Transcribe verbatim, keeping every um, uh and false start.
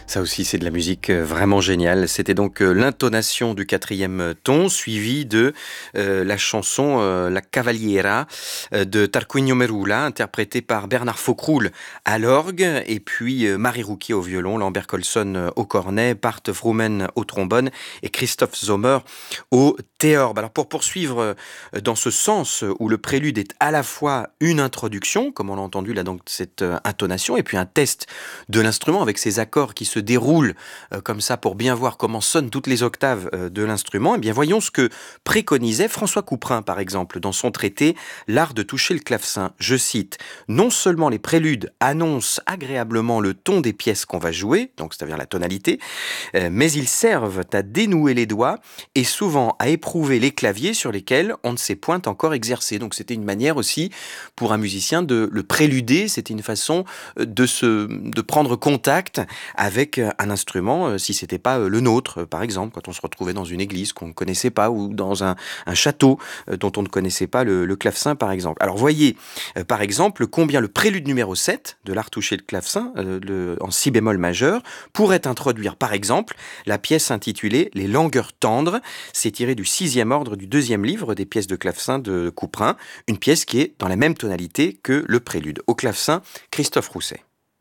Ça aussi, c'est de la musique euh, vraiment géniale. C'était donc euh, l'intonation du quatrième ton, suivi de euh, la chanson euh, La Cavaliera euh, de Tarquinio Merula, interprétée par Bernard Faucroul à l'orgue, et puis euh, Marie Rouquier au violon, Lambert Colson euh, au cornet, Bart Vroomen au trombone et Christophe Sommer au théorbe. Alors pour poursuivre euh, dans ce sens où le prélude est à la fois une introduction, comme on l'a entendu là, donc cette euh, intonation, et puis un test de l'instrument avec ses accords qui se déroulent euh, comme ça pour bien voir comment sonnent toutes les octaves euh, de l'instrument, eh bien voyons ce que préconisait François Couperin par exemple dans son traité L'art de toucher le clavecin. Je cite: non seulement les préludes annoncent agréablement le ton des pièces qu'on va jouer, donc c'est-à-dire la tonalité, euh, mais ils servent à dénouer les doigts et souvent à éprouver les claviers sur lesquels on ne s'est point encore exercé. Donc c'était une manière aussi pour un musicien de le préluder, c'était une façon euh, de se de prendre contact avec euh, un instrument, euh, si c'était pas euh, le nôtre, euh, par exemple, quand on se retrouvait dans une église qu'on ne connaissait pas ou dans un, un château euh, dont on ne connaissait pas le, le clavecin, par exemple. Alors voyez, euh, par exemple, combien le prélude numéro sept de l'art toucher le clavecin, euh, le, en si bémol majeur, pourrait introduire, par exemple, la pièce intitulée Les langueurs tendres. C'est tiré du sixième ordre du deuxième livre des pièces de clavecin de Couperin, une pièce qui est dans la même tonalité que le prélude. Au clavecin, Christophe Rousset.